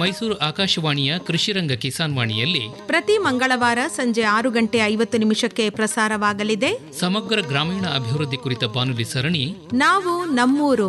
ಮೈಸೂರು ಆಕಾಶವಾಣಿಯ ಕೃಷಿರಂಗ ಕಿಸಾನ್ ವಾಣಿಯಲ್ಲಿ ಪ್ರತಿ ಮಂಗಳವಾರ ಸಂಜೆ 6:50 ಪ್ರಸಾರವಾಗಲಿದೆ ಸಮಗ್ರ ಗ್ರಾಮೀಣ ಅಭಿವೃದ್ಧಿ ಕುರಿತ ಬಾನುಲಿ ಸರಣಿ ನಾವು ನಮ್ಮೂರು.